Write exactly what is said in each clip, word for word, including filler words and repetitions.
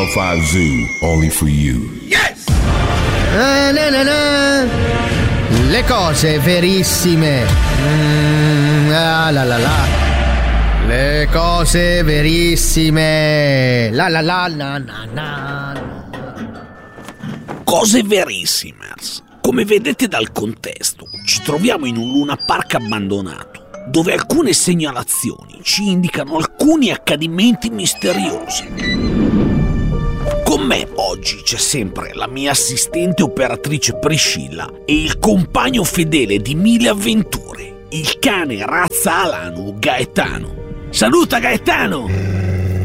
one oh five Zoo, only for you. Yes! Ah, na, na, na. Le cose verissime. Mm, ah, la la la. Le cose verissime. La la la na na na. Cose verissimers. Come vedete dal contesto, ci troviamo in un Luna Park abbandonato, dove alcune segnalazioni ci indicano alcuni accadimenti misteriosi. Con me oggi c'è sempre la mia assistente operatrice Priscilla e il compagno fedele di mille avventure, il cane razza Alano Gaetano. Saluta Gaetano!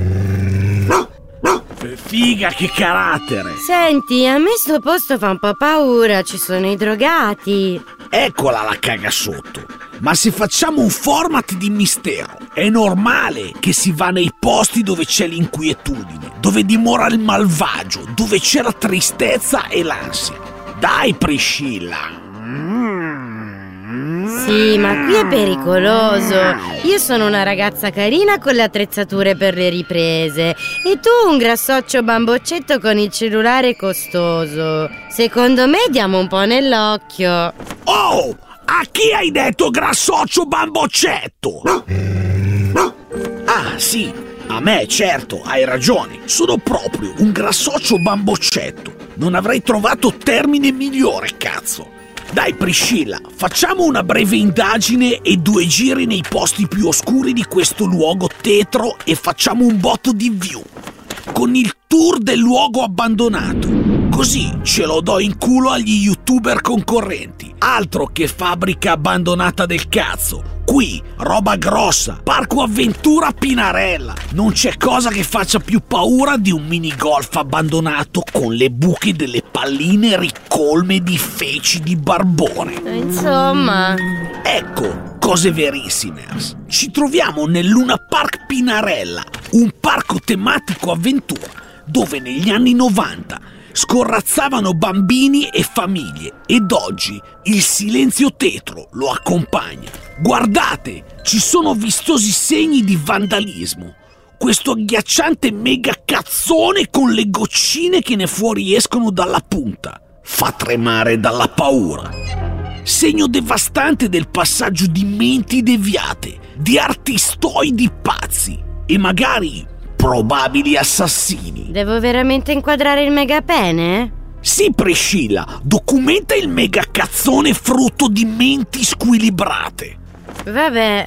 Figa, che carattere! Senti, a me sto posto fa un po' paura, ci sono i drogati. Eccola la caga sotto. Ma se facciamo un format di mistero, è normale che si va nei posti dove c'è l'inquietudine, dove dimora il malvagio, dove c'è la tristezza e l'ansia. Dai, Priscilla! Sì, ma qui è pericoloso. Io sono una ragazza carina con le attrezzature per le riprese e tu un grassoccio bamboccetto con il cellulare costoso. Secondo me diamo un po' nell'occhio. Oh! A chi hai detto grassoccio bamboccetto? Ah, sì, a me, certo, hai ragione. Sono proprio un grassoccio bamboccetto. Non avrei trovato termine migliore, cazzo. Dai, Priscilla, facciamo una breve indagine e due giri nei posti più oscuri di questo luogo tetro e facciamo un botto di view con il tour del luogo abbandonato. Così ce lo do in culo agli youtuber concorrenti. Altro che fabbrica abbandonata del cazzo. Qui, roba grossa, parco avventura Pinarella. Non c'è cosa che faccia più paura di un minigolf abbandonato con le buche delle palline ricolme di feci di barbone. Insomma... Ecco, cose verissime. Ci troviamo nel Luna Park Pinarella, un parco tematico avventura, dove negli anni novanta scorrazzavano bambini e famiglie ed oggi il silenzio tetro lo accompagna. Guardate, ci sono vistosi segni di vandalismo. Questo agghiacciante mega cazzone con le goccine che ne fuoriescono dalla punta fa tremare dalla paura. Segno devastante del passaggio di menti deviate, di artistoidi pazzi e magari probabili assassini. Devo veramente inquadrare il megapene? Sì, Priscilla, documenta il mega cazzone frutto di menti squilibrate. Vabbè.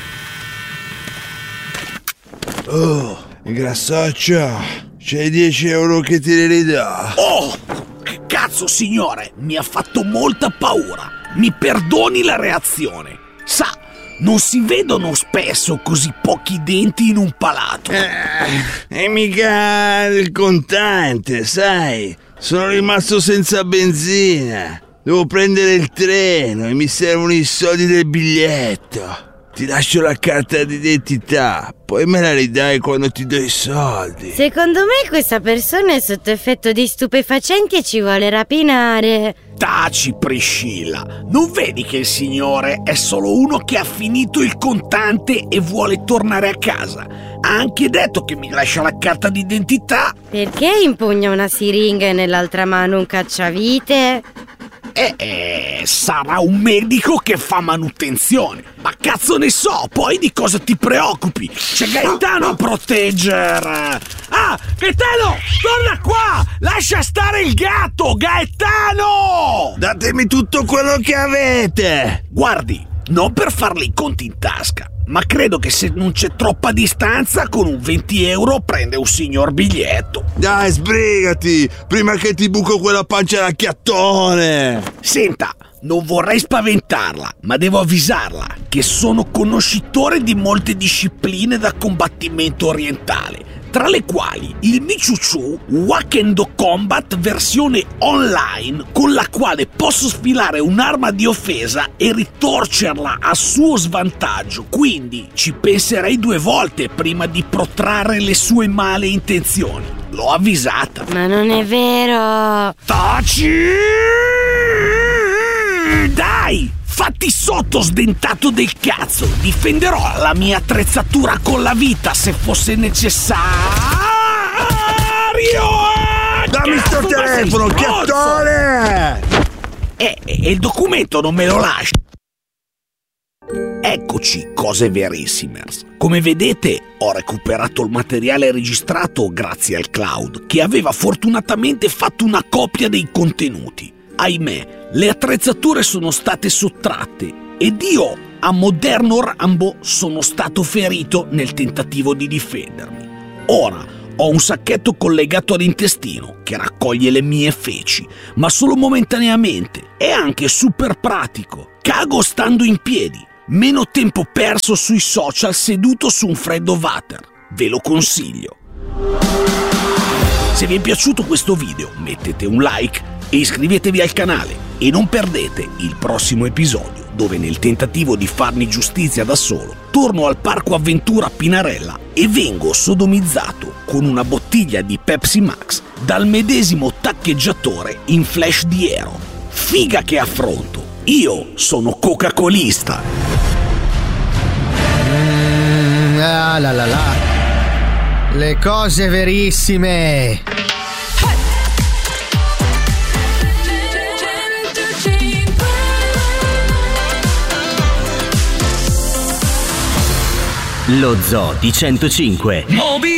Oh, grassoccio, c'hai dieci euro che te ne ridò. Oh, che cazzo, signore, mi ha fatto molta paura. Mi perdoni la reazione. Sa, non si vedono spesso così pochi denti in un palato. Eh, e mica il contante, sai? Sono rimasto senza benzina. Devo prendere il treno e mi servono i soldi del biglietto. Ti lascio la carta d'identità, poi me la ridai quando ti do i soldi. Secondo me questa persona è sotto effetto di stupefacenti e ci vuole rapinare. Taci, Priscilla, non vedi che il signore è solo uno che ha finito il contante e vuole tornare a casa? Ha anche detto che mi lascia la carta d'identità. Perché impugna una siringa e nell'altra mano un cacciavite? Eh, eh, sarà un medico che fa manutenzione. Ma cazzo ne so, poi di cosa ti preoccupi? C'è Gaetano a proteggere. Ah, Gaetano, torna qua! Lascia stare il gatto, Gaetano! Datemi tutto quello che avete! Guardi, non per farle i conti in tasca, ma credo che se non c'è troppa distanza con un venti euro prende un signor biglietto. Dai, sbrigati, prima che ti buco quella pancia da chiattone. Senta, non vorrei spaventarla, ma devo avvisarla che sono conoscitore di molte discipline da combattimento orientale, tra le quali il Michuchu Wakendo Combat versione online, con la quale posso sfilare un'arma di offesa e ritorcerla a suo svantaggio, quindi ci penserei due volte prima di protrarre le sue male intenzioni. L'ho avvisata. Ma non è vero. Taci! Dai! Fatti sotto, sdentato del cazzo! Difenderò la mia attrezzatura con la vita se fosse necessario! Mario! Dammi sto Cazzo, ma sei telefono, stronzo! chiattone! E, e il documento non me lo lasci. Eccoci, cose verissimers. Come vedete, ho recuperato il materiale registrato grazie al cloud, che aveva fortunatamente fatto una copia dei contenuti. Ahimè, le attrezzature sono state sottratte ed io, a moderno Rambo, sono stato ferito nel tentativo di difendermi. Ora ho un sacchetto collegato all'intestino che raccoglie le mie feci, ma solo momentaneamente. È anche super pratico. Cago stando in piedi. Meno tempo perso sui social seduto su un freddo water. Ve lo consiglio. Se vi è piaciuto questo video, mettete un like e iscrivetevi al canale e non perdete il prossimo episodio, dove nel tentativo di farmi giustizia da solo torno al parco avventura Pinarella e vengo sodomizzato con una bottiglia di Pepsi Max dal medesimo taccheggiatore in Flash di Aero. Figa che affronto! Io sono coca-colista! Mm, ah, la, la, la. Le cose verissime! Lo Zoo di centocinque.